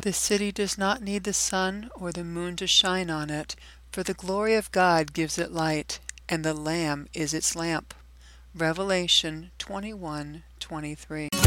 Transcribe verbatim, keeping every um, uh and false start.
The city does not need the sun or the moon to shine on it, for the glory of God gives it light, and the Lamb is its lamp. Revelation twenty-one twenty-three.